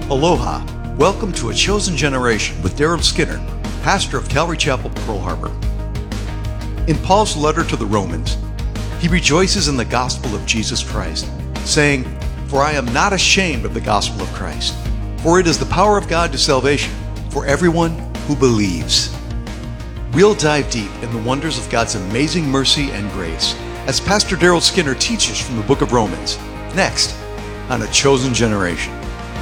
Aloha. Welcome to A Chosen Generation with Daryl Skinner, pastor of Calvary Chapel, Pearl Harbor. In Paul's letter to the Romans, he rejoices in the gospel of Jesus Christ, saying, "For I am not ashamed of the gospel of Christ, for it is the power of God to salvation for everyone who believes." We'll dive deep in the wonders of God's amazing mercy and grace as Pastor Daryl Skinner teaches from the book of Romans, next on A Chosen Generation.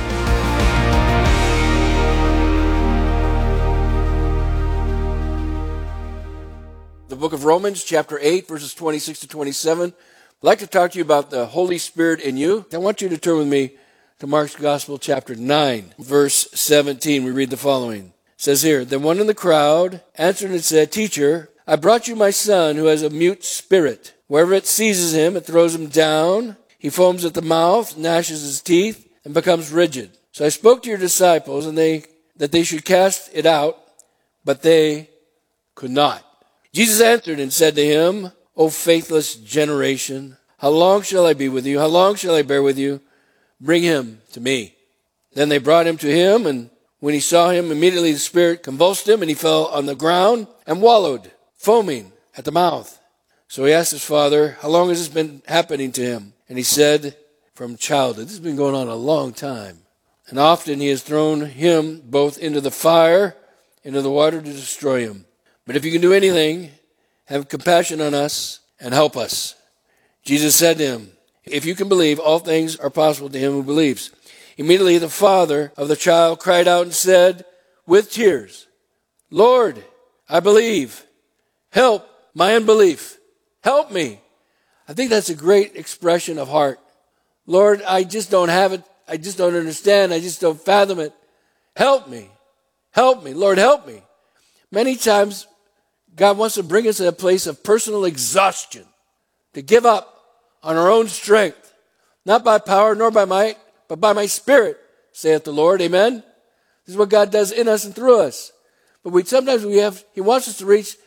The book of Romans, chapter 8, verses 26 to 27. I'd like to talk to you about the Holy Spirit in you. I want you to turn with me to Mark's Gospel, chapter 9, verse 17. We read the following. It says here, "Then one in the crowd answered and said, 'Teacher, I brought you my son who has a mute spirit. Wherever it seizes him, it throws him down. He foams at the mouth, gnashes his teeth, and becomes rigid. So I spoke to your disciples that they should cast it out, but they could not.' Jesus answered and said to him, 'O faithless generation, how long shall I be with you? How long shall I bear with you? Bring him to me.' Then they brought him to him, and when he saw him, immediately the spirit convulsed him, and he fell on the ground and wallowed, foaming at the mouth. So he asked his father, 'How long has this been happening to him?' And he said, 'From childhood.'" This has been going on a long time. "And often he has thrown him both into the fire, into the water to destroy him. But if you can do anything, have compassion on us and help us." Jesus said to him, "If you can believe, all things are possible to him who believes." Immediately the father of the child cried out and said with tears, "Lord, I believe. Help my unbelief. Help me." I think that's a great expression of heart. "Lord, I just don't have it. I just don't understand. I just don't fathom it. Help me. Help me. Lord, help me." Many times, God wants to bring us to a place of personal exhaustion, to give up on our own strength, not by power nor by might, but by my spirit, saith the Lord. Amen? This is what God does in us and through us. But He wants us to reach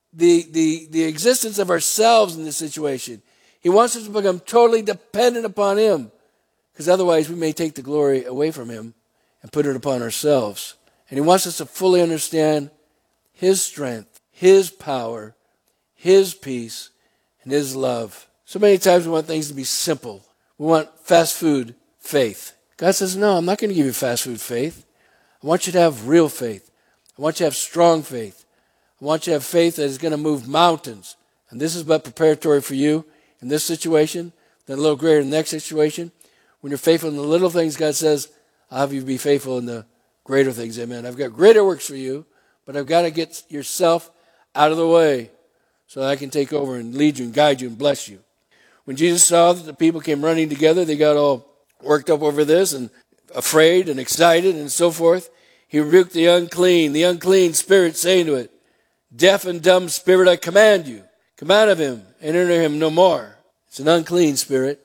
the existence of ourselves in this situation. He wants us to become totally dependent upon Him, because otherwise we may take the glory away from Him and put it upon ourselves. And He wants us to fully understand His strength, His power, His peace, and His love. So many times we want things to be simple. We want fast food faith. God says, "No, I'm not going to give you fast food faith. I want you to have real faith. I want you to have strong faith. I want you to have faith that is going to move mountains." And this is but preparatory for you in this situation, then a little greater in the next situation. When you're faithful in the little things, God says, "I'll have you be faithful in the greater things." Amen. I've got greater works for you, but I've got to get yourself out of the way so that I can take over and lead you and guide you and bless you. When Jesus saw that the people came running together, they got all worked up over this and afraid and excited and so forth. He rebuked the unclean spirit, saying to it, "Deaf and dumb spirit, I command you, come out of him and enter him no more." It's an unclean spirit.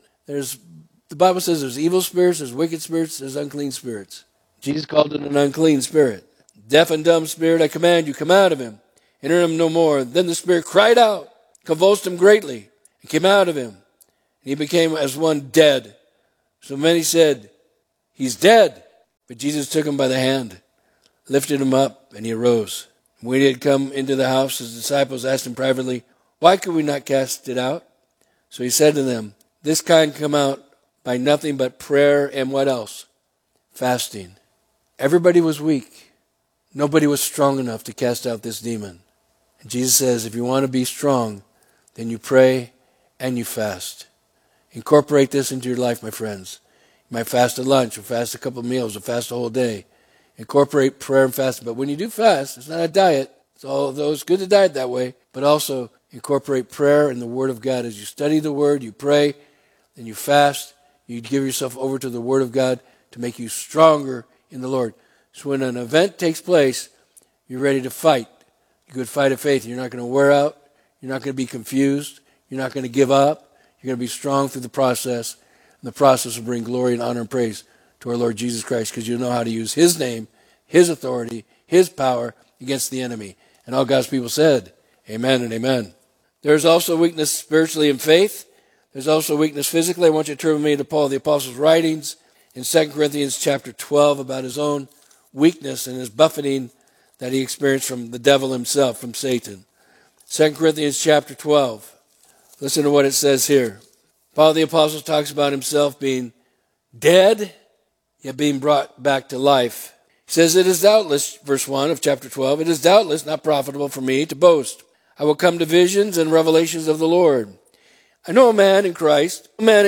The Bible says there's evil spirits, there's wicked spirits, there's unclean spirits. Jesus called it an unclean spirit. "Deaf and dumb spirit, I command you, come out of him, enter him no more." Then the spirit cried out, convulsed him greatly, and came out of him. And he became as one dead. So many said, "He's dead." But Jesus took him by the hand, lifted him up, and he arose. When he had come into the house, his disciples asked him privately, "Why could we not cast it out?" So he said to them, "This kind come out by nothing but prayer and" what else? Fasting. Everybody was weak. Nobody was strong enough to cast out this demon. And Jesus says, if you want to be strong, then you pray and you fast. Incorporate this into your life, my friends. You might fast at lunch, or fast a couple of meals, or fast a whole day. Incorporate prayer and fasting. But when you do fast, it's not a diet. It's good to diet that way. But also incorporate prayer and the Word of God. As you study the Word, you pray, then you fast. You give yourself over to the Word of God to make you stronger in the Lord. So when an event takes place, you're ready to fight. A good fight of faith. You're not going to wear out. You're not going to be confused. You're not going to give up. You're going to be strong through the process. And the process will bring glory and honor and praise to our Lord Jesus Christ, because you know how to use His name, His authority, His power against the enemy. And all God's people said, amen and amen. There's also weakness spiritually in faith. There's also weakness physically. I want you to turn with me to Paul the Apostle's writings in 2 Corinthians chapter 12 about his own weakness and his buffeting that he experienced from the devil himself, from Satan. 2 Corinthians chapter 12. Listen to what it says here. Paul the Apostle talks about himself being dead, yet being brought back to life. He says, it is doubtless, verse 1 of chapter 12, it is doubtless not profitable for me to boast. I will come to visions and revelations of the Lord. I know a man in Christ,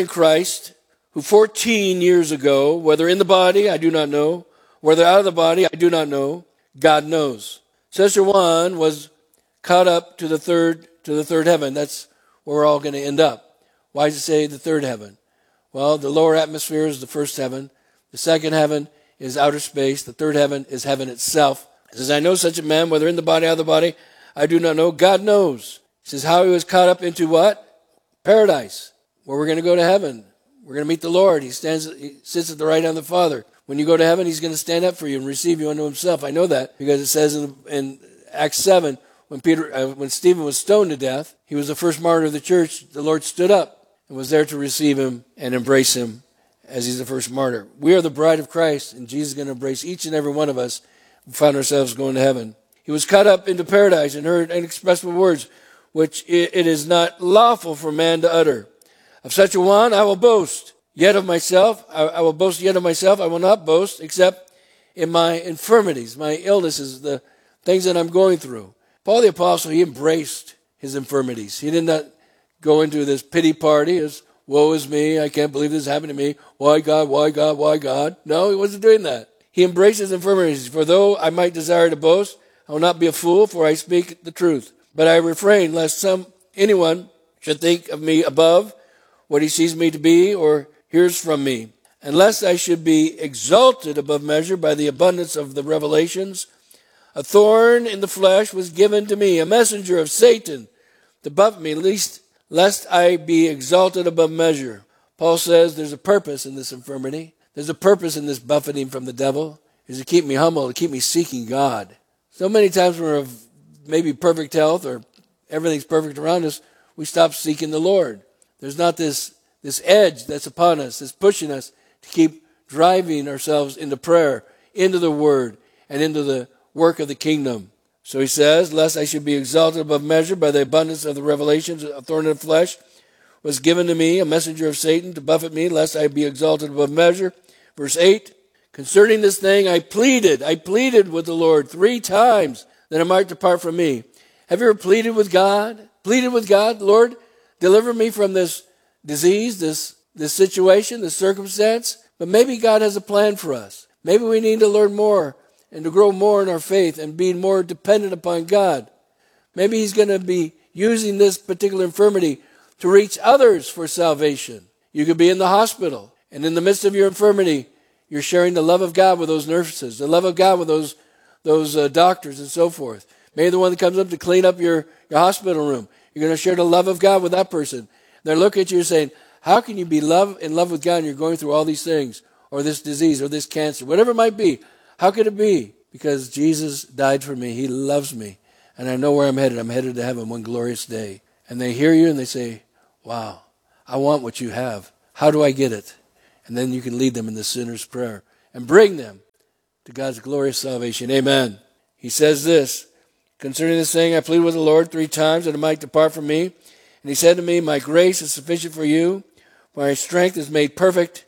who 14 years ago, whether in the body, I do not know, whether out of the body, I do not know, God knows. Sister one was caught up to the third heaven. That's where we're all going to end up. Why does it say the third heaven? Well, the lower atmosphere is the first heaven. The second heaven is outer space. The third heaven is heaven itself. It says, I know such a man, whether in the body, out of the body, I do not know. God knows. He says, how he was caught up into what? Paradise, where we're going to go to heaven. We're going to meet the Lord. He sits at the right hand of the Father. When you go to heaven, he's going to stand up for you and receive you unto himself. I know that because it says in Acts 7, when Stephen was stoned to death, he was the first martyr of the church. The Lord stood up and was there to receive him and embrace him as he's the first martyr. We are the bride of Christ, and Jesus is going to embrace each and every one of us who found ourselves going to heaven. He was caught up into paradise and heard inexpressible words, which it is not lawful for man to utter. Of such a one I will boast, yet of myself. I will boast yet of myself. I will not boast except in my infirmities, my illnesses, the things that I'm going through. Paul the Apostle, he embraced his infirmities. He did not go into this pity party as, woe is me, I can't believe this happened to me. Why God, why God, why God? No, he wasn't doing that. He embraced his infirmities. For though I might desire to boast, I will not be a fool, for I speak the truth. But I refrain lest anyone should think of me above what he sees me to be or hears from me, unless I should be exalted above measure by the abundance of the revelations. A thorn in the flesh was given to me, a messenger of Satan to buffet me, lest I be exalted above measure. Paul says there's a purpose in this infirmity. There's a purpose in this buffeting from the devil. Is to keep me humble, to keep me seeking God. So many times when we're of maybe perfect health or everything's perfect around us, we stop seeking the Lord. There's not this edge that's upon us, that's pushing us to keep driving ourselves into prayer, into the Word, and into the work of the kingdom. So he says, lest I should be exalted above measure by the abundance of the revelations, a thorn in the flesh was given to me, a messenger of Satan to buffet me, lest I be exalted above measure. Verse 8, concerning this thing I pleaded with the Lord 3 times that it might depart from me. Have you ever pleaded with God? Pleaded with God, Lord, deliver me from this disease, this situation, this circumstance. But maybe God has a plan for us. Maybe we need to learn more and to grow more in our faith and be more dependent upon God. Maybe he's going to be using this particular infirmity to reach others for salvation. You could be in the hospital, and in the midst of your infirmity, you're sharing the love of God with those nurses, the love of God with those doctors and so forth. Maybe the one that comes up to clean up your hospital room, you're going to share the love of God with that person. They're looking at you saying, how can you be in love with God and you're going through all these things, or this disease, or this cancer, whatever it might be? How could it be? Because Jesus died for me. He loves me. And I know where I'm headed. I'm headed to heaven one glorious day. And they hear you and they say, wow, I want what you have. How do I get it? And then you can lead them in the sinner's prayer and bring them to God's glorious salvation. Amen. He says this, concerning this thing, I pleaded with the Lord 3 times that it might depart from me. And he said to me, my grace is sufficient for you. My strength is made perfect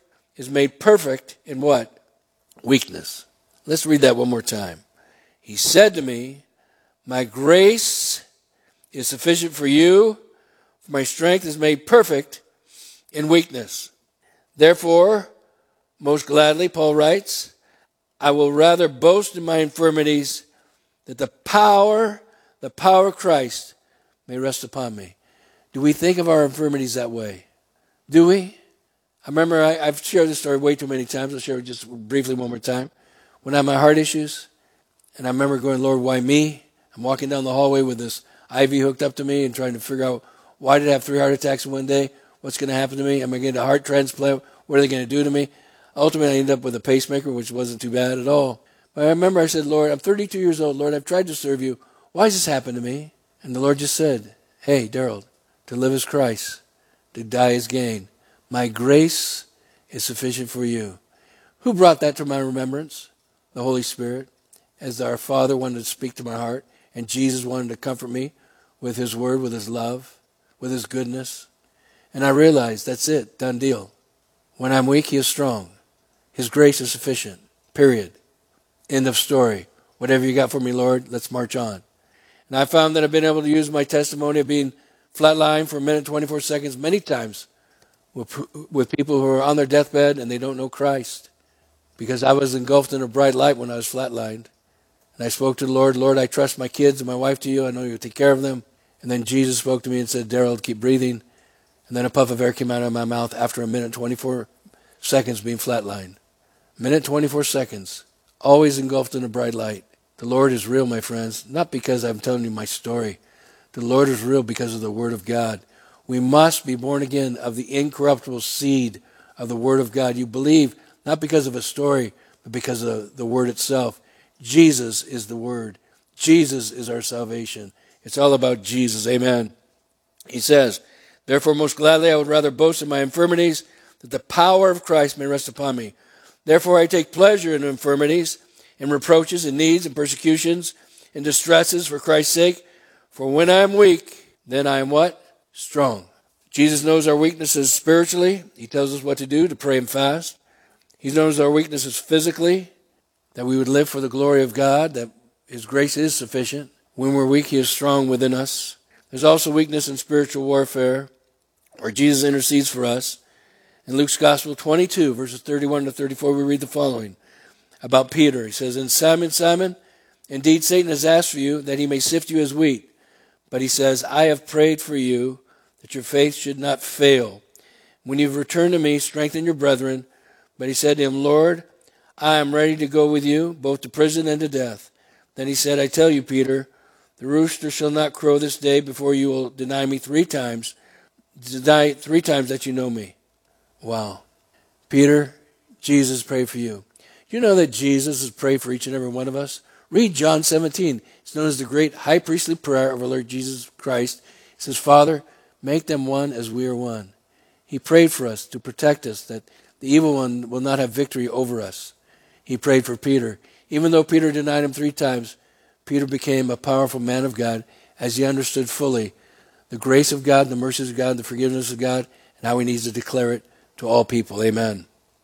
in what? Weakness. Let's read that one more time. He said to me, my grace is sufficient for you. My strength is made perfect in weakness. Therefore, most gladly, Paul writes, I will rather boast in my infirmities that the power of Christ may rest upon me. Do we think of our infirmities that way? Do we? I remember I've shared this story way too many times. I'll share it just briefly one more time. When I had my heart issues, and I remember going, Lord, why me? I'm walking down the hallway with this IV hooked up to me and trying to figure out, why did I have 3 heart attacks in one day? What's going to happen to me? Am I going to get a heart transplant? What are they going to do to me? Ultimately, I ended up with a pacemaker, which wasn't too bad at all. But I remember I said, Lord, I'm 32 years old. Lord, I've tried to serve you. Why has this happened to me? And the Lord just said, hey, Daryl, to live is Christ, to die is gain. My grace is sufficient for you. Who brought that to my remembrance? The Holy Spirit. As our Father wanted to speak to my heart, and Jesus wanted to comfort me with his word, with his love, with his goodness. And I realized, that's it, done deal. When I'm weak, he is strong. His grace is sufficient, period. End of story. Whatever you got for me, Lord, let's march on. And I found that I've been able to use my testimony of being flatlined for a minute, 24 seconds, many times with people who are on their deathbed and they don't know Christ. Because I was engulfed in a bright light when I was flatlined. And I spoke to the Lord, Lord, I trust my kids and my wife to you. I know you'll take care of them. And then Jesus spoke to me and said, Daryl, keep breathing. And then a puff of air came out of my mouth after a minute, 24 seconds being flatlined. Minute, 24 seconds. Always engulfed in a bright light. The Lord is real, my friends. Not because I'm telling you my story. The Lord is real because of the Word of God. We must be born again of the incorruptible seed of the Word of God. You believe not because of a story, but because of the Word itself. Jesus is the Word. Jesus is our salvation. It's all about Jesus. Amen. He says, therefore, most gladly I would rather boast in my infirmities, that the power of Christ may rest upon me. Therefore, I take pleasure in infirmities, in reproaches, in needs, in persecutions, in distresses for Christ's sake. For when I am weak, then I am what? Strong. Jesus knows our weaknesses spiritually. He tells us what to do, to pray and fast. He knows our weaknesses physically, that we would live for the glory of God, that his grace is sufficient. When we're weak, he is strong within us. There's also weakness in spiritual warfare, where Jesus intercedes for us. In Luke's Gospel 22, verses 31 to 34, we read the following about Peter. He says, and Simon, Simon, indeed Satan has asked for you, that he may sift you as wheat. But he says, I have prayed for you, that your faith should not fail. When you've returned to me, strengthen your brethren. But he said to him, Lord, I am ready to go with you, both to prison and to death. Then he said, I tell you, Peter, the rooster shall not crow this day before you will deny me 3 times. Deny 3 times that you know me. Wow. Peter, Jesus prayed for you. You know that Jesus has prayed for each and every one of us? Read John 17. It's known as the great high priestly prayer of our Lord Jesus Christ. He says, Father, make them one as we are one. He prayed for us to protect us, that the evil one will not have victory over us. He prayed for Peter. Even though Peter denied him 3 times, Peter became a powerful man of God as he understood fully the grace of God, the mercies of God, the forgiveness of God, and how he needs to declare it to all people. Amen.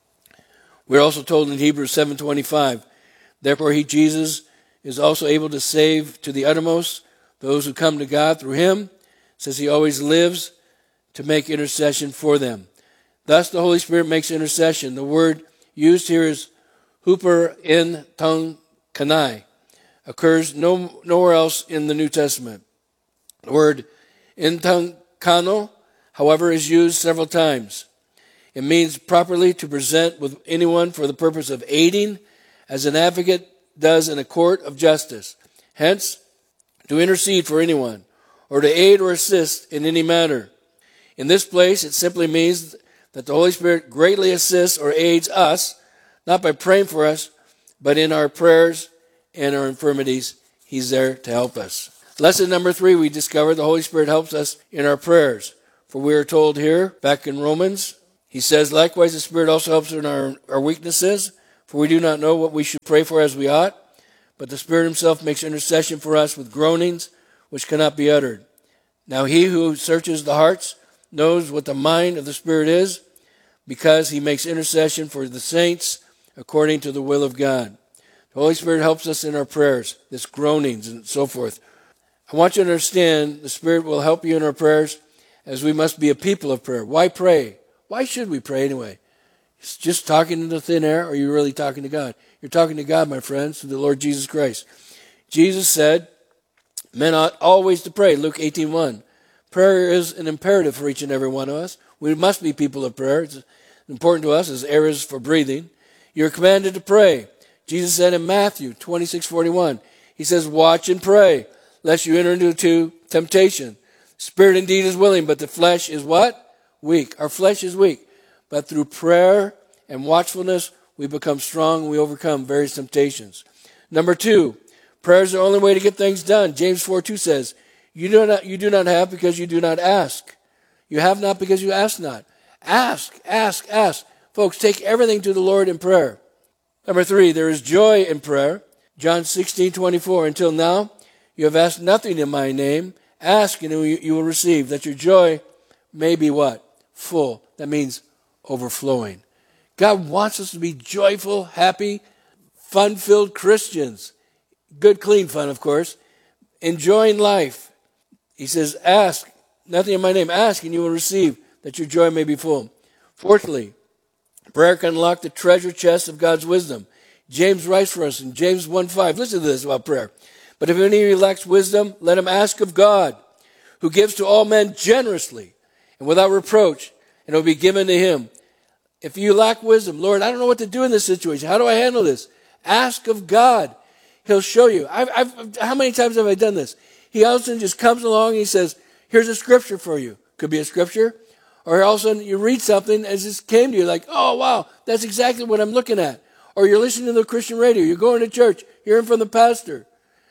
We're also told in Hebrews 7:25, therefore he, Jesus, is also able to save to the uttermost those who come to God through him, since he always lives to make intercession for them. Thus the Holy Spirit makes intercession. The word used here is huper in tongue kanai. Occurs nowhere else in the New Testament. The word in tongue kano, however, is used several times. It means properly to present with anyone for the purpose of aiding, as an advocate does in a court of justice. Hence, to intercede for anyone, or to aid or assist in any matter. In this place, it simply means that the Holy Spirit greatly assists or aids us, not by praying for us, but in our prayers and our infirmities. He's there to help us. Lesson number 3, we discovered the Holy Spirit helps us in our prayers. For we are told here, back in Romans, he says, likewise the Spirit also helps in our weaknesses, for we do not know what we should pray for as we ought, but the Spirit himself makes intercession for us with groanings which cannot be uttered. Now he who searches the hearts knows what the mind of the Spirit is, because he makes intercession for the saints according to the will of God. The Holy Spirit helps us in our prayers, this groanings and so forth. I want you to understand the Spirit will help you in our prayers, as we must be a people of prayer. Why pray? Why should we pray anyway? It's just talking into thin air, or are you really talking to God? You're talking to God, my friends, through the Lord Jesus Christ. Jesus said, men ought always to pray, Luke 18:1. Prayer is an imperative for each and every one of us. We must be people of prayer. It's important to us as air is for breathing. You're commanded to pray. Jesus said in Matthew 26:41, he says, watch and pray, lest you enter into temptation. Spirit indeed is willing, but the flesh is what? Weak. Our flesh is weak. But through prayer and watchfulness, we become strong and we overcome various temptations. Number 2, prayer is the only way to get things done. James 4:2 says, you do not have because you do not ask. You have not because you ask not. Ask, ask, ask. Folks, take everything to the Lord in prayer. Number 3, there is joy in prayer. John 16:24. Until now, you have asked nothing in my name. Ask and you will receive, that your joy may be what? Full. That means overflowing. God wants us to be joyful, happy, fun-filled Christians. Good, clean fun, of course. Enjoying life. He says, ask, nothing in my name. Ask and you will receive, that your joy may be full. Fourthly, prayer can unlock the treasure chest of God's wisdom. James writes for us in James 1:5. Listen to this about prayer. But if any of you lacks wisdom, let him ask of God, who gives to all men generously and without reproach, and it will be given to him. If you lack wisdom, Lord, I don't know what to do in this situation. How do I handle this? Ask of God. He'll show you. How many times have I done this? He all of a sudden just comes along and he says, here's a scripture for you. Could be a scripture. Or all of a sudden you read something and it just came to you like, oh, wow, that's exactly what I'm looking at. Or you're listening to the Christian radio. You're going to church, hearing from the pastor.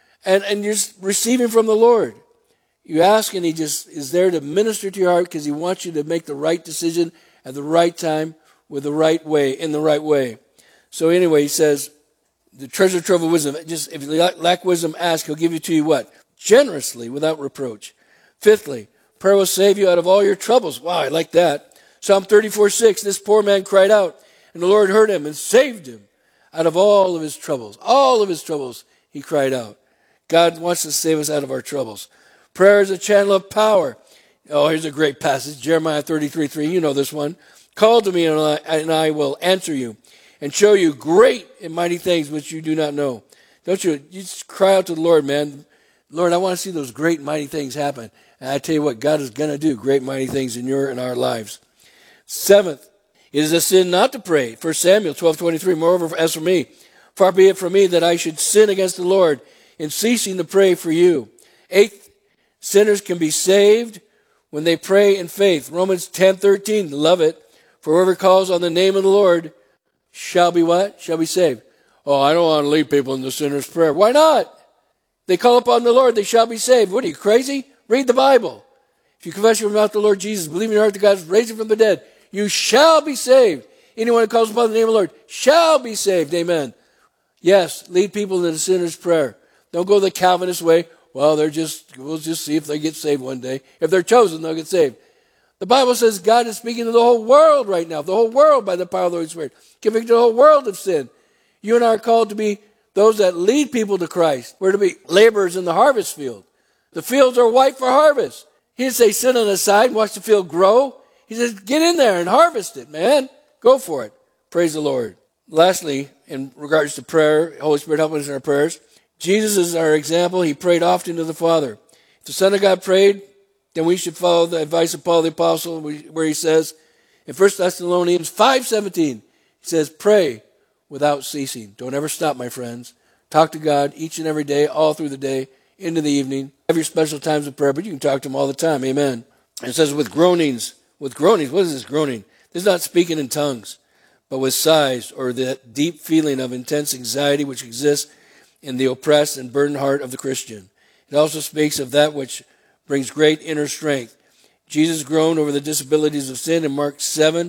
And you're receiving from the Lord. You ask and he just is there to minister to your heart because he wants you to make the right decision at the right time with the right way, in the right way. So anyway, he says, the treasure trove of wisdom, just if you lack wisdom, ask, he'll give it to you what? Generously, without reproach. Fifthly, prayer will save you out of all your troubles. Wow, I like that. Psalm 34:6, this poor man cried out, and the Lord heard him and saved him out of all of his troubles. All of his troubles, he cried out. God wants to save us out of our troubles. Prayer is a channel of power. Oh, here's a great passage, Jeremiah 33:3. You know this one. Call to me, and I will answer you, and show you great and mighty things which you do not know. Don't you just cry out to the Lord, man. Lord, I want to see those great and mighty things happen. And I tell you what, God is going to do great and mighty things in your and our lives. Seventh, it is a sin not to pray. 1 Samuel 12:23. Moreover, as for me, far be it from me that I should sin against the Lord in ceasing to pray for you. Eighth, sinners can be saved when they pray in faith. Romans 10:13. Love it. For whoever calls on the name of the Lord shall be what? Shall be saved. Oh, I don't want to lead people in the sinner's prayer. Why not? They call upon the Lord, they shall be saved. What are you, crazy? Read the Bible. If you confess with your mouth the Lord Jesus, believe in your heart that God is raised him from the dead, you shall be saved. Anyone who calls upon the name of the Lord shall be saved. Amen. Yes, lead people in the sinner's prayer. Don't go the Calvinist way. Well, we'll just see if they get saved one day. If they're chosen, they'll get saved. The Bible says God is speaking to the whole world right now, the whole world by the power of the Holy Spirit, convicting the whole world of sin. You and I are called to be those that lead people to Christ. We're to be laborers in the harvest field. The fields are white for harvest. He didn't say sit on the side and watch the field grow. He says get in there and harvest it, man. Go for it. Praise the Lord. Lastly, in regards to prayer, Holy Spirit help us in our prayers. Jesus is our example. He prayed often to the Father. If the Son of God prayed, then we should follow the advice of Paul the Apostle, where he says in 1 Thessalonians 5:17, he says, pray without ceasing. Don't ever stop, my friends. Talk to God each and every day, all through the day, into the evening. Have your special times of prayer, but you can talk to him all the time. Amen. And it says with groanings. With groanings, what is this groaning? This is not speaking in tongues, but with sighs, or that deep feeling of intense anxiety which exists in the oppressed and burdened heart of the Christian. It also speaks of that which brings great inner strength. Jesus groaned over the disabilities of sin in Mark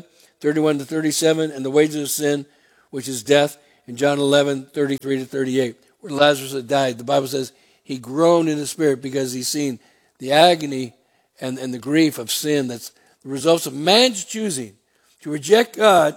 7:31-37, and the wages of sin, which is death, in John 11:33-38, where Lazarus had died. The Bible says he groaned in the spirit because he's seen the agony and the grief of sin that's the results of man's choosing to reject God,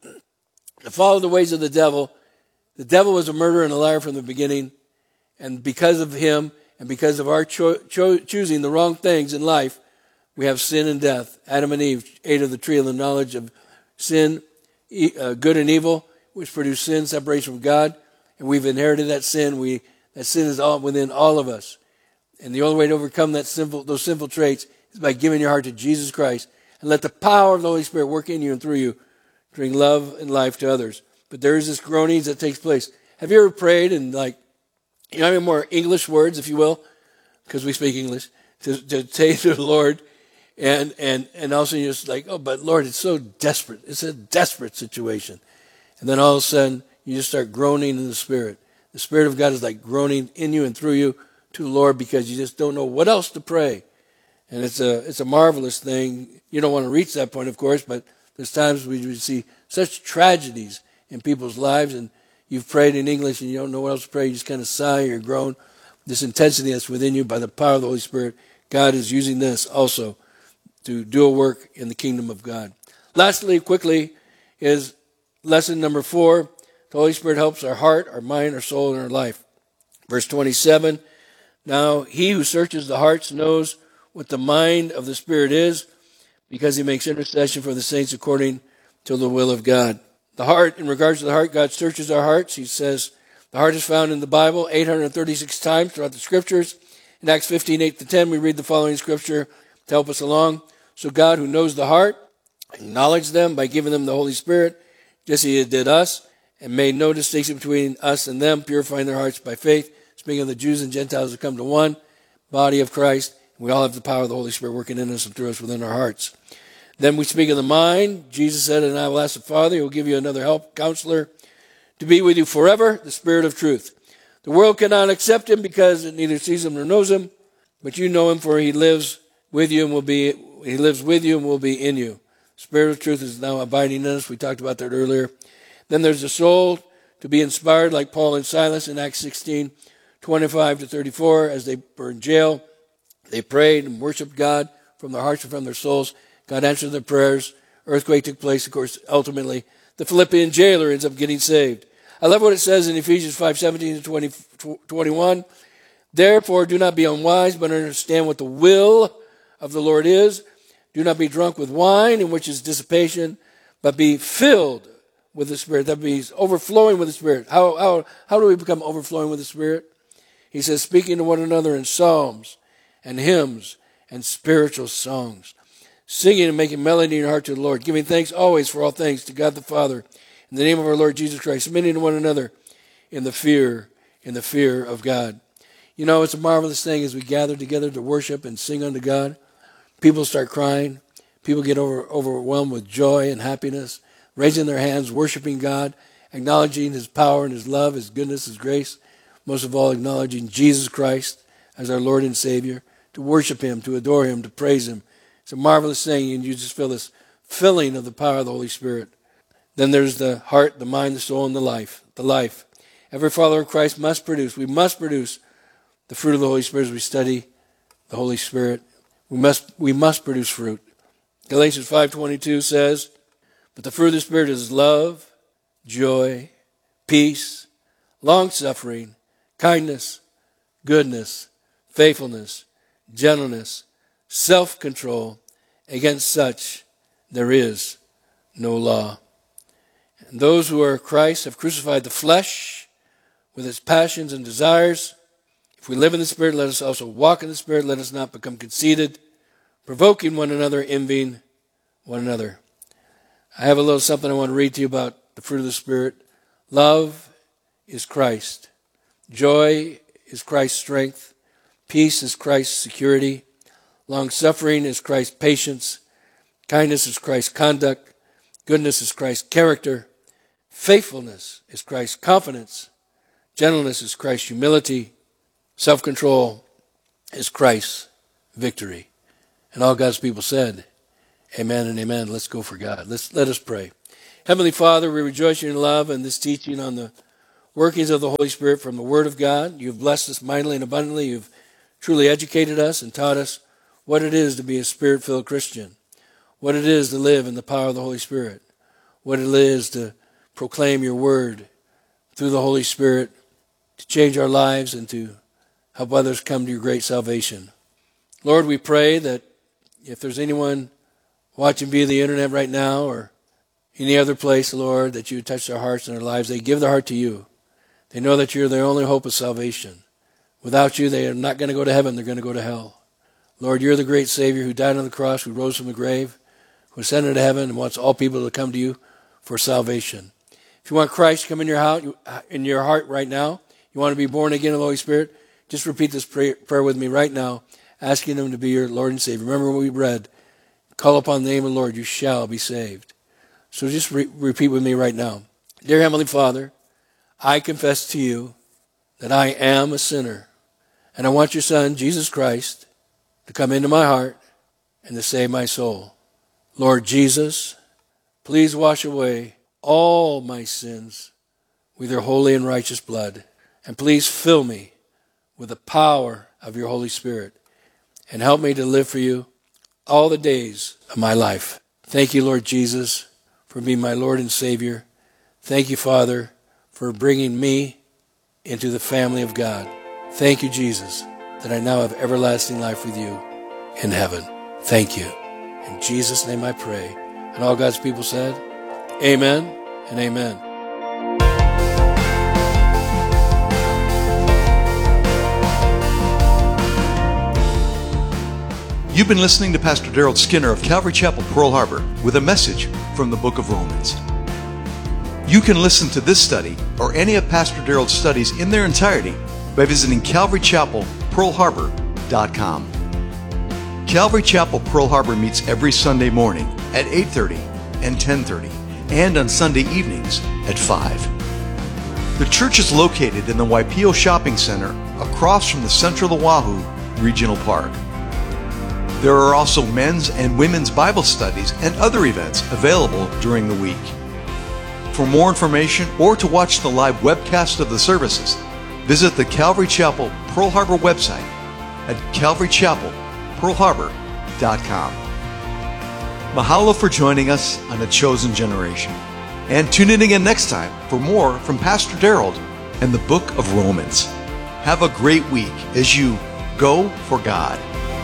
to follow the ways of the devil. The devil was a murderer and a liar from the beginning, and because of him and because of our choosing the wrong things in life, we have sin and death. Adam and Eve ate of the tree of the knowledge of sin, good and evil, which produced sin, separation from God, and we've inherited that sin. That sin is all within all of us, and the only way to overcome those sinful traits is by giving your heart to Jesus Christ and let the power of the Holy Spirit work in you and through you, bring love and life to others. But there is this groanings that takes place. Have you ever prayed and any more English words, if you will, because we speak English, to say to the Lord, and also you're just like, oh, but Lord, it's so desperate. It's a desperate situation. And then all of a sudden, you just start groaning in the Spirit. The Spirit of God is like groaning in you and through you to the Lord because you just don't know what else to pray. And it's a marvelous thing. You don't want to reach that point, of course, but there's times we see such tragedies in people's lives, and you've prayed in English and you don't know what else to pray, you just kind of sigh or groan. This intensity that's within you by the power of the Holy Spirit, God is using this also to do a work in the kingdom of God. Lastly, quickly, is lesson number 4. The Holy Spirit helps our heart, our mind, our soul, and our life. Verse 27, now he who searches the hearts knows what the mind of the Spirit is, because he makes intercession for the saints according to the will of God. The heart, in regards to the heart, God searches our hearts. He says the heart is found in the Bible 836 times throughout the Scriptures. In Acts 15, 8-10, we read the following scripture to help us along. So God, who knows the heart, acknowledged them by giving them the Holy Spirit, just as he did us, and made no distinction between us and them, purifying their hearts by faith. Speaking of the Jews and Gentiles who come to one body of Christ, we all have the power of the Holy Spirit working in us and through us within our hearts. Then we speak of the mind. Jesus said, and I will ask the Father, he will give you another help, counselor, to be with you forever, the Spirit of truth. The world cannot accept him because it neither sees him nor knows him, but you know him, for he lives with you and will be in you. Spirit of truth is now abiding in us. We talked about that earlier. Then there's the soul, to be inspired like Paul and Silas in Acts 16, 25-34. As they were in jail, they prayed and worshiped God from their hearts and from their souls. God answered their prayers. Earthquake took place. Of course, ultimately, the Philippian jailer ends up getting saved. I love what it says in Ephesians 5:17-21. Therefore, do not be unwise, but understand what the will of the Lord is. Do not be drunk with wine, in which is dissipation, but be filled with the Spirit. That means overflowing with the Spirit. How do we become overflowing with the Spirit? He says, speaking to one another in psalms and hymns and spiritual songs, singing and making melody in your heart to the Lord, giving thanks always for all things to God the Father, in the name of our Lord Jesus Christ, submitting to one another in the fear of God. You know, it's a marvelous thing as we gather together to worship and sing unto God. People start crying. People get overwhelmed with joy and happiness, raising their hands, worshiping God, acknowledging his power and his love, his goodness, his grace. Most of all, acknowledging Jesus Christ as our Lord and Savior, to worship him, to adore him, to praise him. It's a marvelous thing, and you just feel this filling of the power of the Holy Spirit. Then there's the heart, the mind, the soul, and the life. The life. Every follower of Christ we must produce the fruit of the Holy Spirit as we study the Holy Spirit. We must produce fruit. Galatians 5:22 says, but the fruit of the Spirit is love, joy, peace, long-suffering, kindness, goodness, faithfulness, gentleness, self-control. Against such there is no law. And those who are Christ have crucified the flesh with its passions and desires. If we live in the Spirit, let us also walk in the Spirit. Let us not become conceited, provoking one another, envying one another. I have a little something I want to read to you about the fruit of the Spirit. Love is Christ. Joy is Christ's strength. Peace is Christ's security. Long-suffering is Christ's patience. Kindness is Christ's conduct. Goodness is Christ's character. Faithfulness is Christ's confidence. Gentleness is Christ's humility. Self-control is Christ's victory. And all God's people said, amen and amen. Let's go for God. Let us pray. Heavenly Father, we rejoice in your love and this teaching on the workings of the Holy Spirit from the Word of God. You've blessed us mightily and abundantly. You've truly educated us and taught us what it is to be a Spirit-filled Christian, what it is to live in the power of the Holy Spirit, what it is to proclaim your Word through the Holy Spirit, to change our lives and to help others come to your great salvation. Lord, we pray that if there's anyone watching via the internet right now or any other place, Lord, that you would touch their hearts and their lives. They give their heart to you. They know that you're their only hope of salvation. Without you, they are not going to go to heaven. They're going to go to hell. Lord, you're the great Savior who died on the cross, who rose from the grave, who ascended into heaven and wants all people to come to you for salvation. If you want Christ to come in your heart right now, you want to be born again of the Holy Spirit, just repeat this prayer with me right now, asking him to be your Lord and Savior. Remember what we read. Call upon the name of the Lord, you shall be saved. So just repeat with me right now. Dear Heavenly Father, I confess to you that I am a sinner, and I want your Son, Jesus Christ, to come into my heart and to save my soul. Lord Jesus, please wash away all my sins with your holy and righteous blood. And please fill me with the power of your Holy Spirit and help me to live for you all the days of my life. Thank you, Lord Jesus, for being my Lord and Savior. Thank you, Father, for bringing me into the family of God. Thank you, Jesus, that I now have everlasting life with you in heaven. Thank you. In Jesus' name I pray. And all God's people said, amen and amen. You've been listening to Pastor Daryl Skinner of Calvary Chapel, Pearl Harbor, with a message from the book of Romans. You can listen to this study or any of Pastor Daryl's studies in their entirety by visiting CalvaryChapelPearlHarbor.com. Calvary Chapel Pearl Harbor meets every Sunday morning at 8:30 and 10:30, and on Sunday evenings at 5. The church is located in the Waipio Shopping Center across from the Central Oahu Regional Park. There are also men's and women's Bible studies and other events available during the week. For more information or to watch the live webcast of the services, visit the Calvary Chapel Pearl Harbor website at CalvaryChapelPearlHarbor.com. Mahalo for joining us on A Chosen Generation. And tune in again next time for more from Pastor Daryl and the book of Romans. Have a great week as you go for God.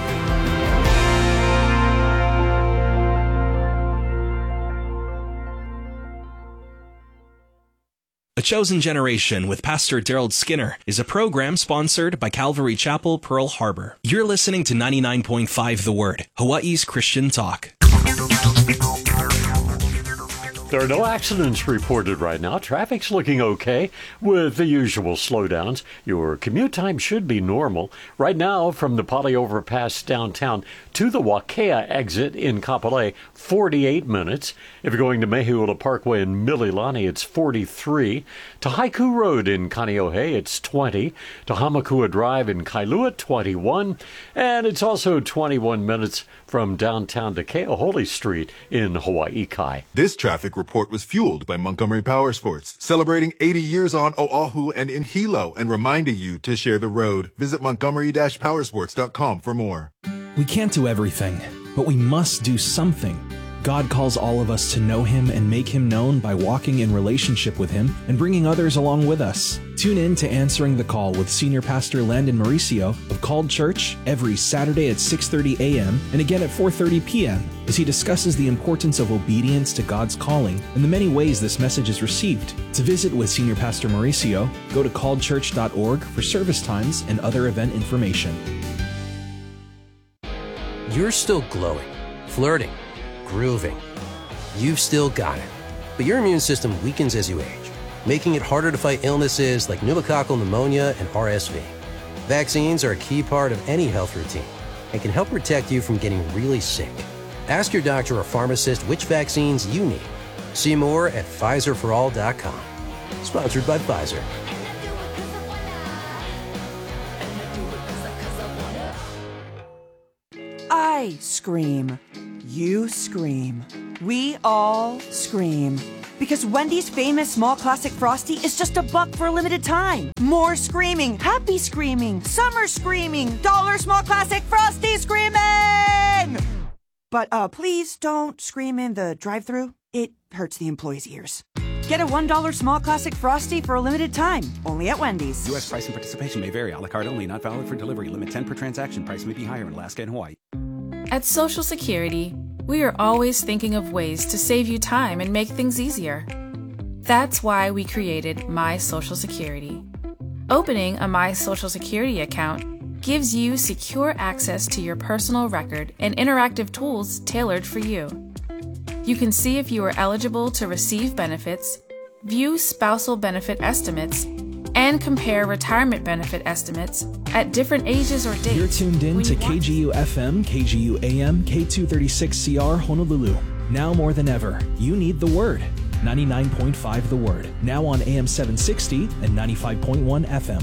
A Chosen Generation with Pastor Daryl Skinner is a program sponsored by Calvary Chapel, Pearl Harbor. You're listening to 99.5 The Word, Hawaii's Christian talk. There are no accidents reported right now. Traffic's looking okay with the usual slowdowns. Your commute time should be normal. Right now, from the Pali Overpass downtown to the Wakea exit in Kapolei, 48 minutes. If you're going to Mehiula Parkway in Mililani, it's 43. To Haiku Road in Kaneohe, it's 20. To Hamakua Drive in Kailua, 21. And it's also 21 minutes from downtown to Keohole Street in Hawaii Kai. This traffic report was fueled by Montgomery Power Sports, celebrating 80 years on Oahu and in Hilo and reminding you to share the road. Visit montgomery-powersports.com for more. We can't do everything, but we must do something. God calls all of us to know Him and make Him known by walking in relationship with Him and bringing others along with us. Tune in to Answering the Call with Senior Pastor Landon Mauricio of Called Church every Saturday at 6:30 a.m. and again at 4:30 p.m. as he discusses the importance of obedience to God's calling and the many ways this message is received. To visit with Senior Pastor Mauricio, go to calledchurch.org for service times and other event information. You're still glowing, flirting, grooving. You've still got it. But your immune system weakens as you age, making it harder to fight illnesses like pneumococcal pneumonia and RSV. Vaccines are a key part of any health routine and can help protect you from getting really sick. Ask your doctor or pharmacist which vaccines you need. See more at PfizerForAll.com. Sponsored by Pfizer. I scream. You scream. We all scream. Because Wendy's famous small classic Frosty is just $1 for a limited time. More screaming, happy screaming, summer screaming, dollar small classic Frosty screaming! But please don't scream in the drive-thru. It hurts the employees' ears. Get a $1 small classic Frosty for a limited time, only at Wendy's. U.S. price and participation may vary. A la carte only, not valid for delivery. Limit 10 per transaction. Price may be higher in Alaska and Hawaii. At Social Security, we are always thinking of ways to save you time and make things easier. That's why we created My Social Security. Opening a My Social Security account gives you secure access to your personal record and interactive tools tailored for you. You can see if you are eligible to receive benefits, view spousal benefit estimates, and compare retirement benefit estimates at different ages or dates. You're tuned in to KGU-FM, KGU-AM, K236CR, Honolulu. Now more than ever, you need the Word. 99.5 The Word. Now on AM 760 and 95.1 FM.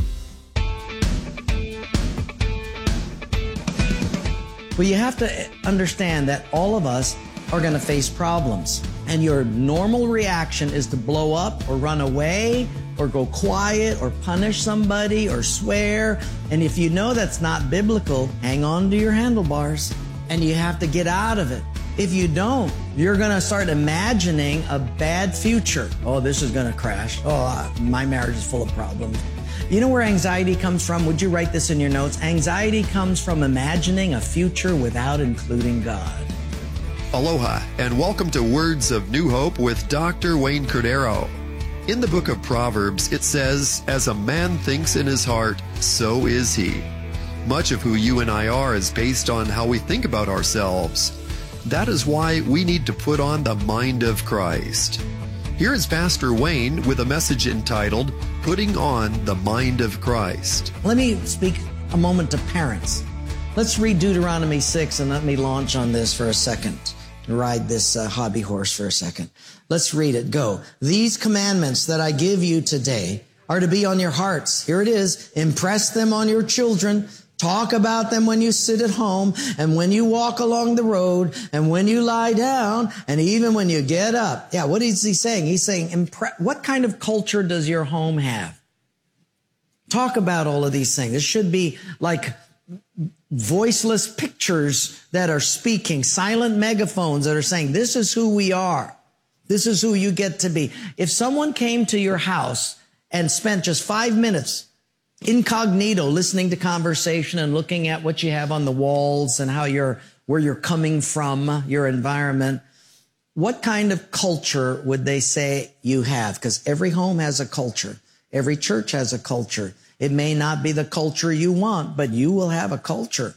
Well, you have to understand that all of us are going to face problems. And your normal reaction is to blow up or run away or go quiet or punish somebody or swear. And if you know that's not biblical, hang on to your handlebars and you have to get out of it. If you don't, you're going to start imagining a bad future. Oh, this is going to crash. Oh, my marriage is full of problems. You know where anxiety comes from? Would you write this in your notes? Anxiety comes from imagining a future without including God. Aloha, and welcome to Words of New Hope with Dr. Wayne Cordero. In the book of Proverbs, it says, "As a man thinks in his heart, so is he." Much of who you and I are is based on how we think about ourselves. That is why we need to put on the mind of Christ. Here is Pastor Wayne with a message entitled, Putting on the Mind of Christ. Let me speak a moment to parents. Let's read Deuteronomy 6 and let me launch on this for a second. Ride this hobby horse for a second. Let's read it. Go. "These commandments that I give you today are to be on your hearts." Here it is. "Impress them on your children. Talk about them when you sit at home and when you walk along the road and when you lie down and even when you get up." Yeah, what is he saying? He's saying, what kind of culture does your home have? Talk about all of these things. It should be like voiceless pictures that are speaking, silent megaphones that are saying, this is who we are. This is who you get to be. If someone came to your house and spent just 5 minutes incognito listening to conversation and looking at what you have on the walls and where you're coming from, your environment, what kind of culture would they say you have? Because every home has a culture. Every church has a culture. It may not be the culture you want, but you will have a culture.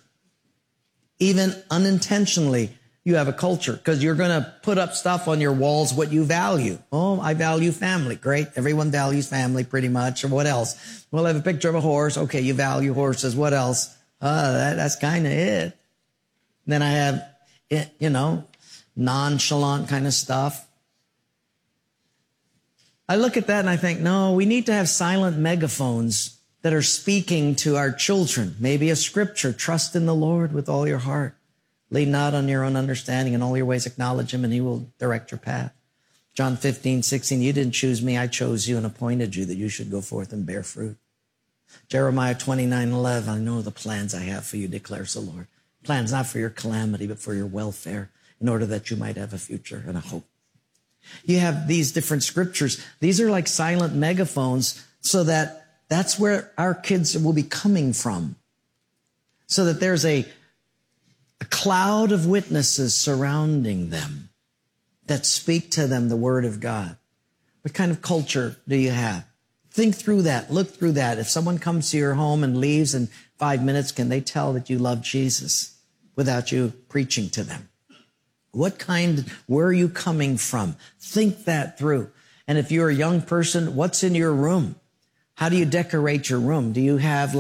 Even unintentionally, you have a culture because you're going to put up stuff on your walls, what you value. Oh, I value family. Great. Everyone values family pretty much. Or what else? Well, I have a picture of a horse. Okay, you value horses. What else? That's kind of it. Then I have, nonchalant kind of stuff. I look at that and I think, no, we need to have silent megaphones that are speaking to our children. Maybe a scripture, trust in the Lord with all your heart. Lean not on your own understanding, in all your ways acknowledge him and he will direct your path. John 15:16, you didn't choose me, I chose you and appointed you that you should go forth and bear fruit. Jeremiah 29:11, I know the plans I have for you, declares the Lord. Plans not for your calamity, but for your welfare, in order that you might have a future and a hope. You have these different scriptures. These are like silent megaphones so that's where our kids will be coming from. So that there's a cloud of witnesses surrounding them that speak to them the word of God. What kind of culture do you have? Think through that. Look through that. If someone comes to your home and leaves in 5 minutes, can they tell that you love Jesus without you preaching to them? Where are you coming from? Think that through. And if you're a young person, what's in your room? How do you decorate your room? Do you have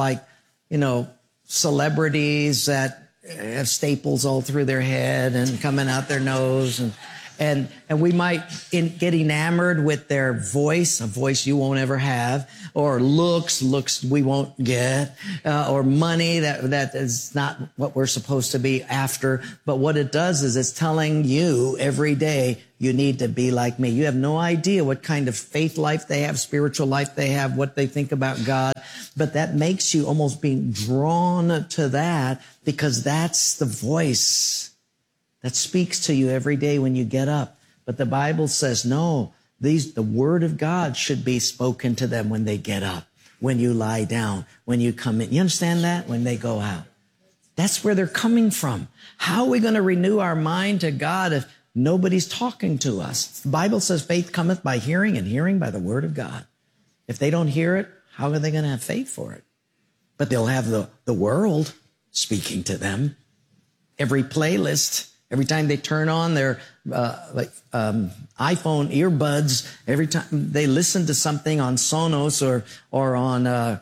celebrities that have staples all through their head and coming out their nose and we might get enamored with their voice, a voice you won't ever have, or looks we won't get, or money that is not what we're supposed to be after. But what it does is it's telling you every day, you need to be like me. You have no idea what kind of faith life they have, spiritual life they have, what they think about God. But that makes you almost being drawn to that because that's the voice that speaks to you every day when you get up. But the Bible says, no, the word of God should be spoken to them when they get up, when you lie down, when you come in. You understand that? When they go out. That's where they're coming from. How are we going to renew our mind to God if nobody's talking to us? The Bible says faith cometh by hearing and hearing by the word of God. If they don't hear it, how are they going to have faith for it? But they'll have the world speaking to them. Every playlist, every time they turn on their iPhone earbuds, every time they listen to something on Sonos or on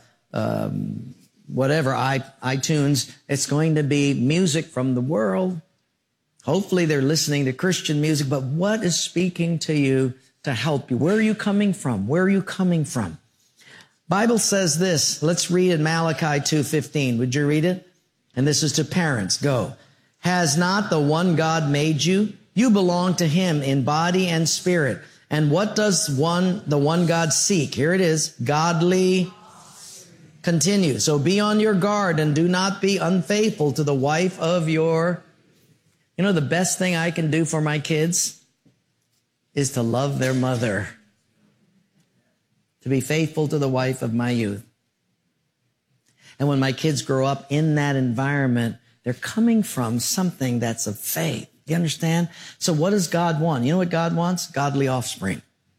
iTunes, it's going to be music from the world. Hopefully they're listening to Christian music, but what is speaking to you to help you? Where are you coming from? Where are you coming from? Bible says this. Let's read in Malachi 2:15. Would you read it? And this is to parents. Go. Has not the one God made you? You belong to him in body and spirit. And what does the one God seek? Here it is, godly. Continue. So be on your guard and do not be unfaithful to the wife of your... You know, the best thing I can do for my kids is to love their mother. To be faithful to the wife of my youth. And when my kids grow up in that environment, they're coming from something that's of faith. Do you understand? So what does God want? You know what God wants? Godly offspring.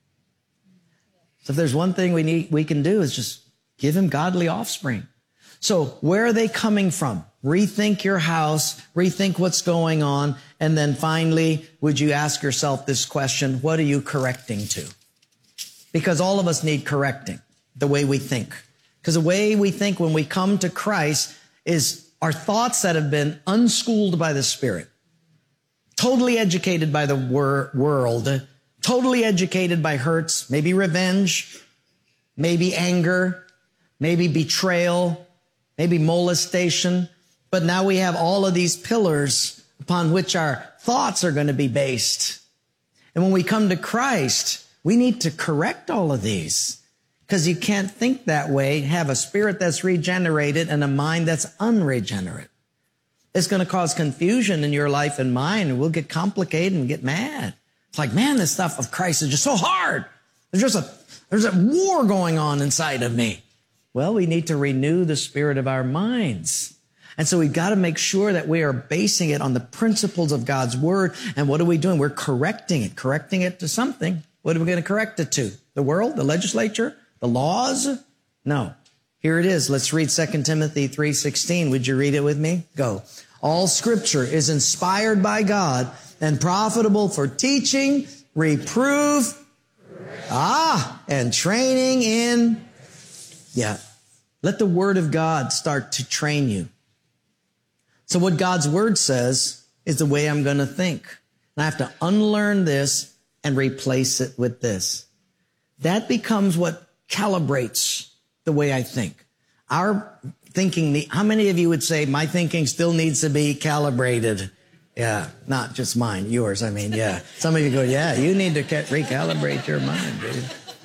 So if there's one thing we can do is just give him godly offspring. So where are they coming from? Rethink your house, rethink what's going on, and then finally, would you ask yourself this question, what are you correcting to? Because all of us need correcting, the way we think. Because the way we think when we come to Christ is our thoughts that have been unschooled by the Spirit, totally educated by the world, totally educated by hurts, maybe revenge, maybe anger, maybe betrayal, maybe molestation. But now we have all of these pillars upon which our thoughts are going to be based. And when we come to Christ, we need to correct all of these. Because you can't think that way, have a spirit that's regenerated and a mind that's unregenerate. It's going to cause confusion in your life and mine, and we'll get complicated and get mad. It's like, man, this stuff of Christ is just so hard. There's a war going on inside of me. Well, we need to renew the spirit of our minds. And so we've got to make sure that we are basing it on the principles of God's word. And what are we doing? We're correcting it to something. What are we going to correct it to? The world, the legislature, the laws? No. Here it is. Let's read 2 Timothy 3:16. Would you read it with me? Go. All scripture is inspired by God and profitable for teaching, reproof, and training in... Yeah. Let the word of God start to train you. So what God's word says is the way I'm going to think. And I have to unlearn this and replace it with this. That becomes what calibrates the way I think. Our thinking, how many of you would say, my thinking still needs to be calibrated? Yeah, not just mine, yours, I mean, yeah. Some of you go, yeah, you need to recalibrate your mind, dude.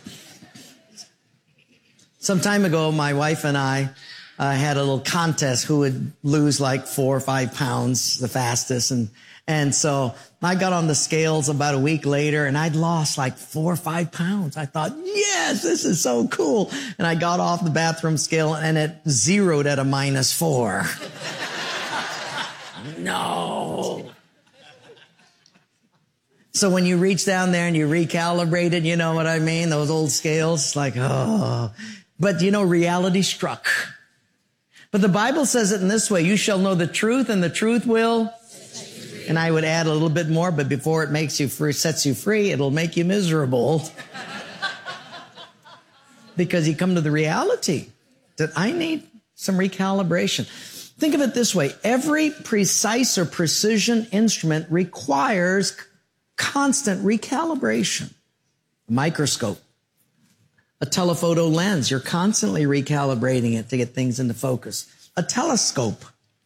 Some time ago, my wife and I had a little contest who would lose like 4 or 5 pounds the fastest. And so I got on the scales about a week later and I'd lost like 4 or 5 pounds. I thought, yes, this is so cool. And I got off the bathroom scale and it zeroed at a -4. No. So when you reach down there and you recalibrate it, you know what I mean? Those old scales, like, oh. But you know, reality struck. But the Bible says it in this way, you shall know the truth and the truth will... And I would add a little bit more, but before it makes you free, sets you free, it'll make you miserable. Because you come to the reality that I need some recalibration. Think of it this way. Every precise or precision instrument requires constant recalibration. A microscope, a telephoto lens, you're constantly recalibrating it to get things into focus. A telescope.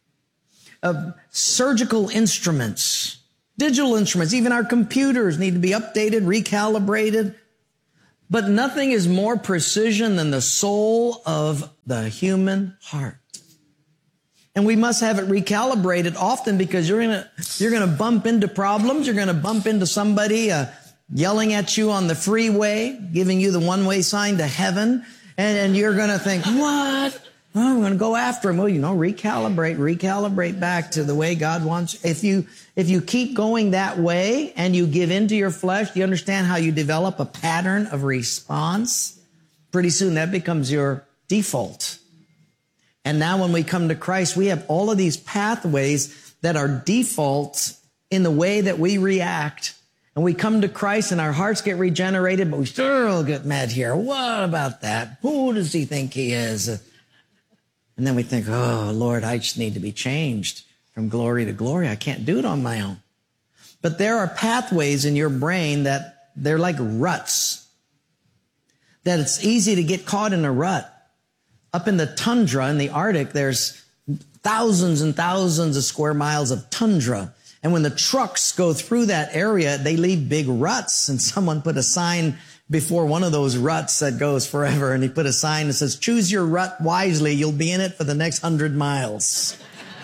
Surgical instruments, digital instruments, even our computers need to be updated, recalibrated. But nothing is more precision than the soul of the human heart. And we must have it recalibrated often because you're gonna bump into problems. You're gonna bump into somebody yelling at you on the freeway, giving you the one-way sign to heaven, and you're gonna think, what? Oh, I'm going to go after him. Well, you know, recalibrate back to the way God wants. If you keep going that way and you give into your flesh, do you understand how you develop a pattern of response? Pretty soon that becomes your default. And now when we come to Christ, we have all of these pathways that are defaults in the way that we react. And we come to Christ and our hearts get regenerated, but we still get mad here. What about that? Who does he think he is? And then we think, oh, Lord, I just need to be changed from glory to glory. I can't do it on my own. But there are pathways in your brain that they're like ruts, that it's easy to get caught in a rut. Up in the tundra in the Arctic, there's thousands and thousands of square miles of tundra. And when the trucks go through that area, they leave big ruts. And someone put a sign before one of those ruts that goes forever. And he put a sign that says, choose your rut wisely. You'll be in it for the next 100 miles.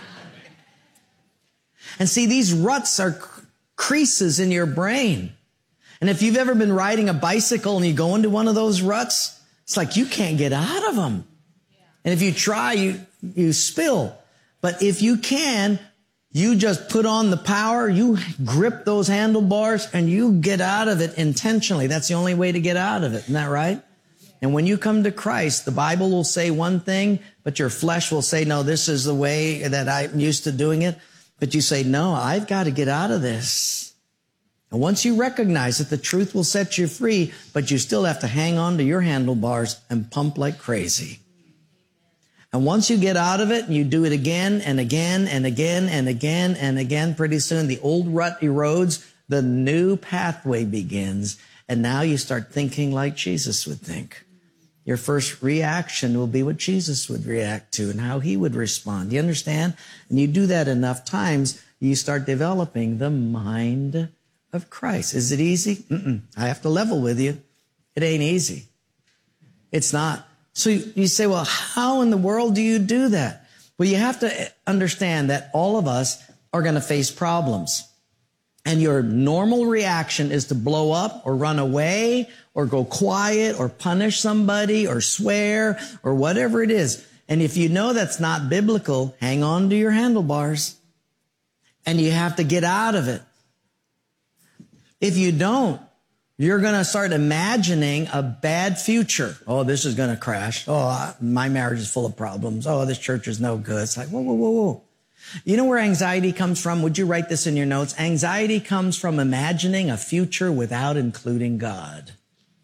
And see, these ruts are creases in your brain. And if you've ever been riding a bicycle and you go into one of those ruts, it's like you can't get out of them. And if you try, you spill. But if you can, you just put on the power, you grip those handlebars, and you get out of it intentionally. That's the only way to get out of it. Isn't that right? And when you come to Christ, the Bible will say one thing, but your flesh will say, no, this is the way that I'm used to doing it. But you say, no, I've got to get out of this. And once you recognize it, the truth will set you free, but you still have to hang on to your handlebars and pump like crazy. And once you get out of it and you do it again and again and again and again and again, pretty soon the old rut erodes, the new pathway begins, and now you start thinking like Jesus would think. Your first reaction will be what Jesus would react to and how he would respond. You understand? And you do that enough times, you start developing the mind of Christ. Is it easy? I have to level with you. It ain't easy. It's not. So you say, well, how in the world do you do that? Well, you have to understand that all of us are going to face problems. And your normal reaction is to blow up or run away or go quiet or punish somebody or swear or whatever it is. And if you know that's not biblical, hang on to your handlebars. And you have to get out of it. If you don't, you're going to start imagining a bad future. Oh, this is going to crash. Oh, my marriage is full of problems. Oh, this church is no good. It's like, whoa, whoa, whoa, whoa. You know where anxiety comes from? Would you write this in your notes? Anxiety comes from imagining a future without including God.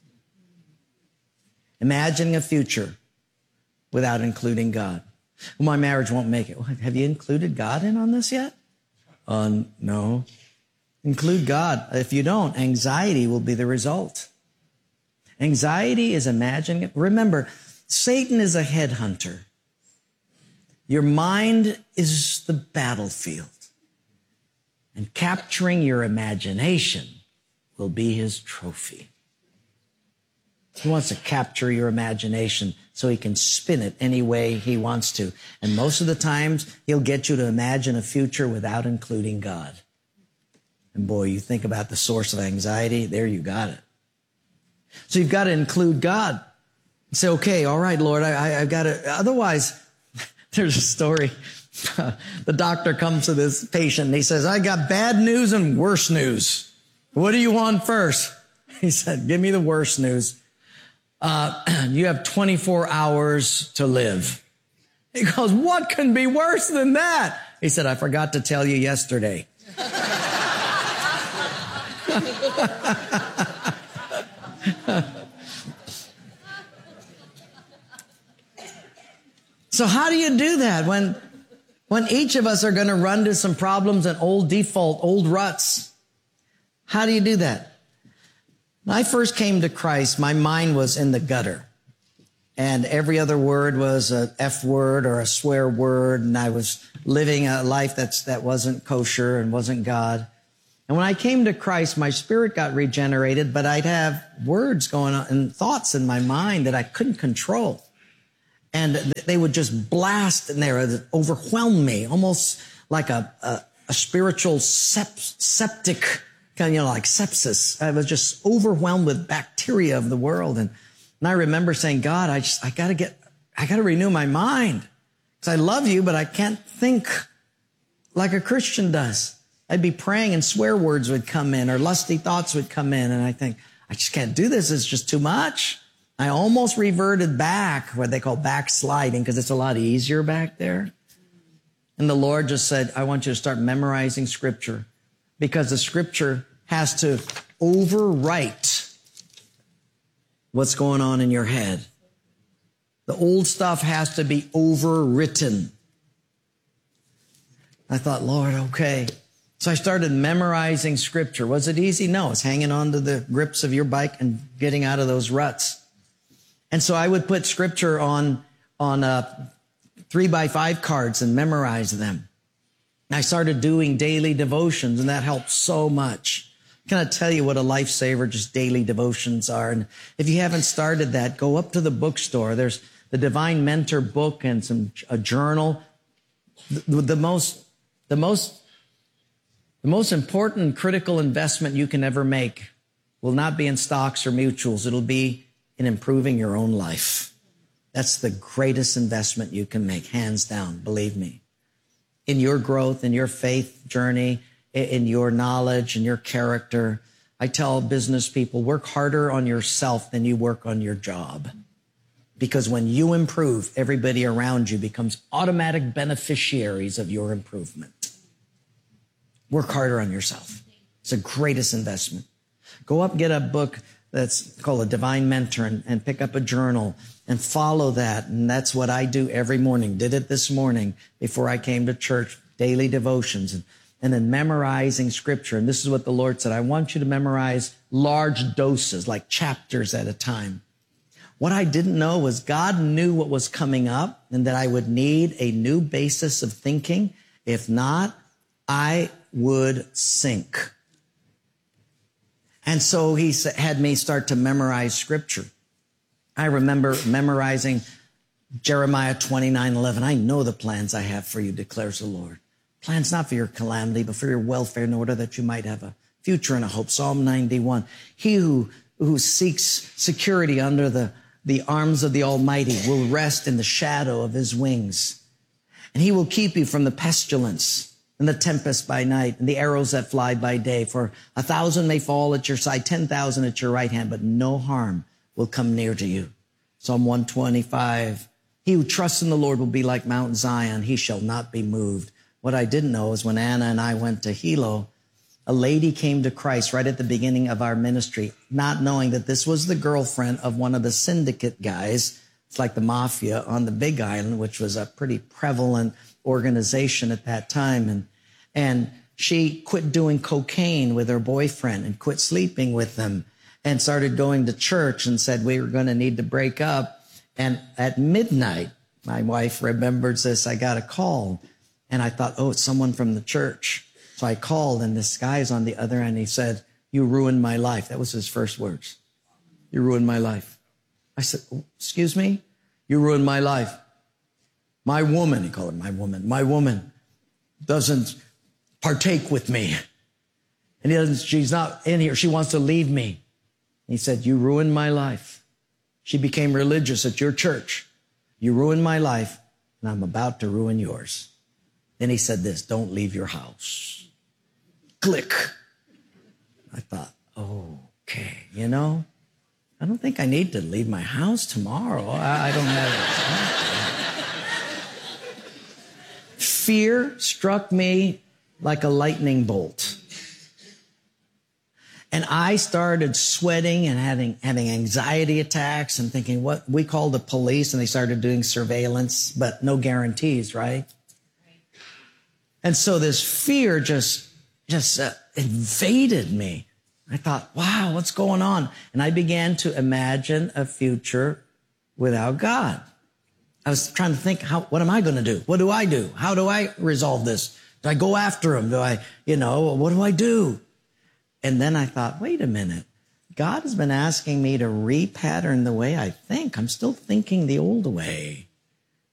Imagining a future without including God. Well, my marriage won't make it. Well, have you included God in on this yet? No. Include God. If you don't, anxiety will be the result. Anxiety is imagining. Remember, Satan is a headhunter. Your mind is the battlefield. And capturing your imagination will be his trophy. He wants to capture your imagination so he can spin it any way he wants to. And most of the times, he'll get you to imagine a future without including God. And boy, you think about the source of anxiety, there you got it. So you've got to include God. Say, okay, all right, Lord, I've got to, otherwise, there's a story. The doctor comes to this patient and he says, I got bad news and worse news. What do you want first? He said, give me the worst news. You have 24 hours to live. He goes, what can be worse than that? He said, I forgot to tell you yesterday. So how do you do that when each of us are going to run to some problems and old ruts? How do you do that? When I first came to Christ, my mind was in the gutter. And every other word was a F word or a swear word. And I was living a life that wasn't kosher and wasn't God. And when I came to Christ, my spirit got regenerated, but I'd have words going on and thoughts in my mind that I couldn't control. And they would just blast in there, overwhelm me, almost like a spiritual septic, kind of like sepsis. I was just overwhelmed with bacteria of the world. And I remember saying, God, I got to renew my mind. Because I love you, but I can't think like a Christian does. I'd be praying and swear words would come in or lusty thoughts would come in. And I think, I just can't do this. It's just too much. I almost reverted back, what they call backsliding, because it's a lot easier back there. And the Lord just said, I want you to start memorizing Scripture, because the Scripture has to overwrite what's going on in your head. The old stuff has to be overwritten. I thought, Lord, okay. So I started memorizing Scripture. Was it easy? No, it's hanging on to the grips of your bike and getting out of those ruts. And so I would put Scripture on 3x5 cards and memorize them. I started doing daily devotions, and that helped so much. Can I tell you what a lifesaver just daily devotions are? And if you haven't started that, go up to the bookstore. There's the Divine Mentor book and a journal. The most important critical investment you can ever make will not be in stocks or mutuals. It'll be in improving your own life. That's the greatest investment you can make, hands down, believe me. In your growth, in your faith journey, in your knowledge, in your character. I tell business people, work harder on yourself than you work on your job. Because when you improve, everybody around you becomes automatic beneficiaries of your improvement. Work harder on yourself. It's the greatest investment. Go up, get a book that's called a Divine Mentor and pick up a journal and follow that. And that's what I do every morning. Did it this morning before I came to church, daily devotions and then memorizing scripture. And this is what the Lord said. I want you to memorize large doses, like chapters at a time. What I didn't know was God knew what was coming up and that I would need a new basis of thinking. If not, I would sink. And so he had me start to memorize scripture. I remember memorizing Jeremiah 29:11. I know the plans I have for you, declares the Lord. Plans not for your calamity, but for your welfare, in order that you might have a future and a hope. Psalm 91. He who seeks security under the arms of the Almighty will rest in the shadow of his wings. And he will keep you from the pestilence and the tempest by night and the arrows that fly by day. For 1,000 may fall at your side, 10,000 at your right hand, but no harm will come near to you. Psalm 125. He who trusts in the Lord will be like Mount Zion. He shall not be moved. What I didn't know is when Anna and I went to Hilo, a lady came to Christ right at the beginning of our ministry, not knowing that this was the girlfriend of one of the syndicate guys. It's like the mafia on the Big Island, which was a pretty prevalent organization at that time. And she quit doing cocaine with her boyfriend and quit sleeping with them and started going to church and said we were going to need to break up. And at midnight, my wife remembers this, I got a call. And I thought, oh, it's someone from the church. So I called, and this guy's on the other end. He said, you ruined my life. That was his first words. You ruined my life. I said, oh, excuse me? You ruined my life. My woman, he called her my woman doesn't partake with me. And she's not in here. She wants to leave me. He said, you ruined my life. She became religious at your church. You ruined my life, and I'm about to ruin yours. Then he said this, don't leave your house. Click. I thought, okay, I don't think I need to leave my house tomorrow. I don't have it. Fear struck me like a lightning bolt. And I started sweating and having anxiety attacks and thinking, what we called the police, and they started doing surveillance, but no guarantees, right? And so this fear just invaded me. I thought, wow, what's going on? And I began to imagine a future without God. I was trying to think, what am I going to do? What do I do? How do I resolve this? Do I go after him? What do I do? And then I thought, wait a minute. God has been asking me to repattern the way I think. I'm still thinking the old way.